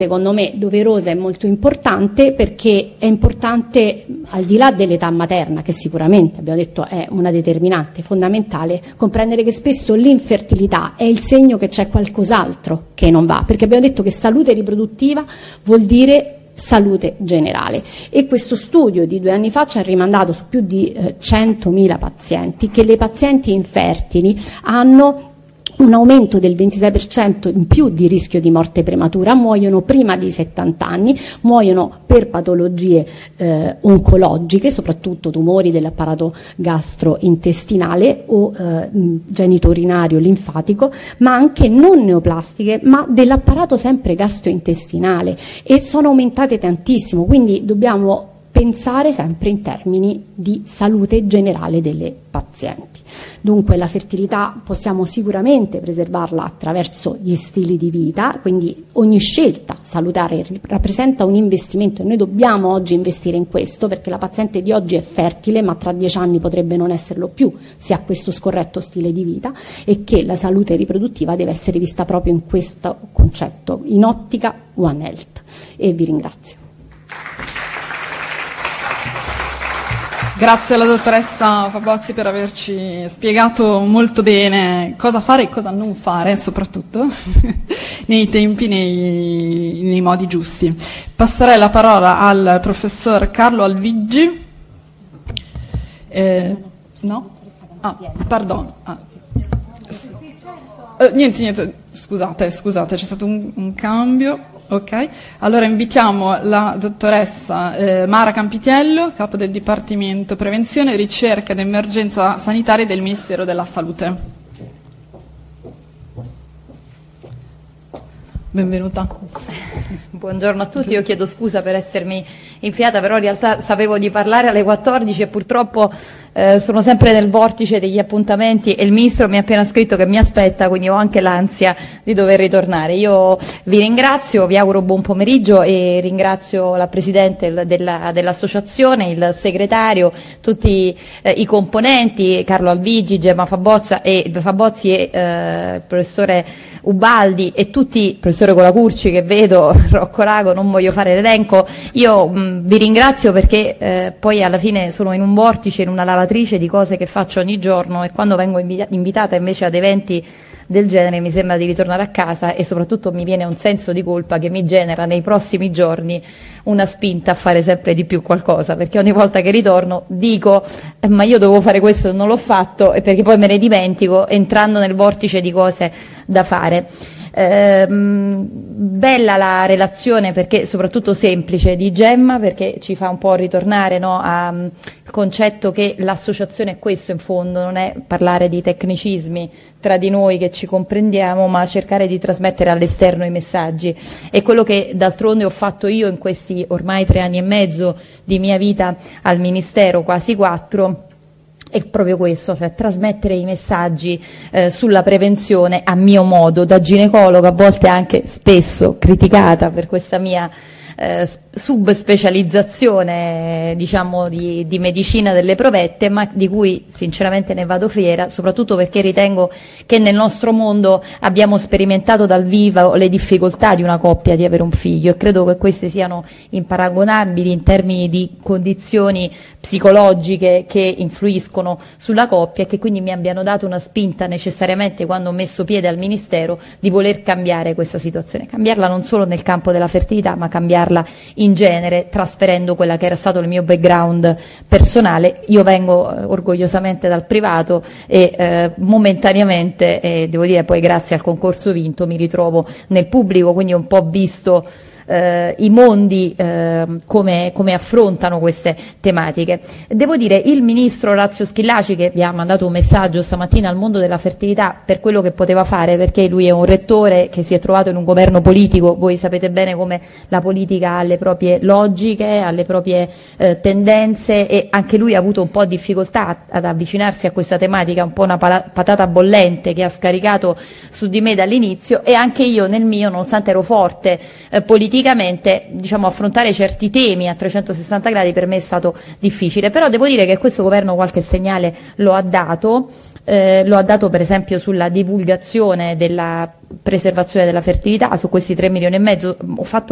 secondo me doverosa e molto importante, perché è importante, al di là dell'età materna, che sicuramente abbiamo detto è una determinante fondamentale, comprendere che spesso l'infertilità è il segno che c'è qualcos'altro che non va, perché abbiamo detto che salute riproduttiva vuol dire salute generale, e questo studio di 2 anni fa ci ha rimandato su più di 100.000 pazienti che le pazienti infertili hanno un aumento del 26% in più di rischio di morte prematura, muoiono prima di 70 anni, muoiono per patologie oncologiche, soprattutto tumori dell'apparato gastrointestinale o genitourinario linfatico, ma anche non neoplastiche, ma dell'apparato sempre gastrointestinale, e sono aumentate tantissimo, quindi dobbiamo pensare sempre in termini di salute generale delle pazienti. Dunque la fertilità possiamo sicuramente preservarla attraverso gli stili di vita, quindi ogni scelta salutare rappresenta un investimento e noi dobbiamo oggi investire in questo, perché la paziente di oggi è fertile ma tra 10 anni potrebbe non esserlo più se ha questo scorretto stile di vita, e che la salute riproduttiva deve essere vista proprio in questo concetto, in ottica One Health. E vi ringrazio. Grazie alla dottoressa Fabozzi per averci spiegato molto bene cosa fare e cosa non fare, soprattutto nei tempi, nei modi giusti. Passerei la parola al professor Carlo Alvigi. No? Pardon. Niente, scusate, c'è stato un cambio. Ok, allora invitiamo la dottoressa Mara Campitiello, capo del Dipartimento Prevenzione, Ricerca ed Emergenza Sanitaria del Ministero della Salute. Benvenuta. Buongiorno a tutti, io chiedo scusa per essermi infiata, però in realtà sapevo di parlare alle 14 e purtroppo sono sempre nel vortice degli appuntamenti e il Ministro mi ha appena scritto che mi aspetta, quindi ho anche l'ansia di dover ritornare. Io vi ringrazio, vi auguro buon pomeriggio e ringrazio la Presidente dell'Associazione, il Segretario, tutti i componenti, Carlo Alvigi, Gemma Fabozzi e il Professore Ubaldi e tutti, il Professore Colacurci che vedo, Rocco Rago, non voglio fare l'elenco. Io vi ringrazio perché poi alla fine sono in un vortice, in una lavatrice di cose che faccio ogni giorno, e quando vengo invitata invece ad eventi del genere mi sembra di ritornare a casa, e soprattutto mi viene un senso di colpa che mi genera nei prossimi giorni una spinta a fare sempre di più qualcosa, perché ogni volta che ritorno dico ma io dovevo fare questo e non l'ho fatto, e perché poi me ne dimentico entrando nel vortice di cose da fare. Bella la relazione, perché soprattutto semplice, di Gemma, perché ci fa un po' ritornare, no, al concetto che l'associazione è questo in fondo, non è parlare di tecnicismi tra di noi che ci comprendiamo, ma cercare di trasmettere all'esterno i messaggi. E quello che d'altronde ho fatto io in questi ormai 3 anni e mezzo di mia vita al Ministero, quasi 4, è proprio questo, cioè trasmettere i messaggi sulla prevenzione a mio modo, da ginecologa, a volte anche spesso criticata per questa mia subspecializzazione, diciamo, di medicina delle provette, ma di cui sinceramente ne vado fiera, soprattutto perché ritengo che nel nostro mondo abbiamo sperimentato dal vivo le difficoltà di una coppia di avere un figlio, e credo che queste siano imparagonabili in termini di condizioni psicologiche che influiscono sulla coppia, e che quindi mi abbiano dato una spinta necessariamente, quando ho messo piede al Ministero, di voler cambiare questa situazione, cambiarla non solo nel campo della fertilità, ma cambiarla in genere, trasferendo quella che era stato il mio background personale. Io vengo orgogliosamente dal privato e momentaneamente, devo dire poi grazie al concorso vinto, mi ritrovo nel pubblico, quindi ho un po' visto i mondi come affrontano queste tematiche. Devo dire, il ministro Orazio Schillaci, che vi ha mandato un messaggio stamattina al mondo della fertilità per quello che poteva fare, perché lui è un rettore che si è trovato in un governo politico, voi sapete bene come la politica ha le proprie logiche, ha le proprie tendenze, e anche lui ha avuto un po' difficoltà ad avvicinarsi a questa tematica, un po' una patata bollente che ha scaricato su di me dall'inizio, e anche io nel mio, nonostante ero forte politicamente, diciamo, affrontare certi temi a 360 gradi per me è stato difficile. Però devo dire che questo governo qualche segnale lo ha dato per esempio sulla divulgazione della preservazione della fertilità, su questi 3,5 milioni. Ho fatto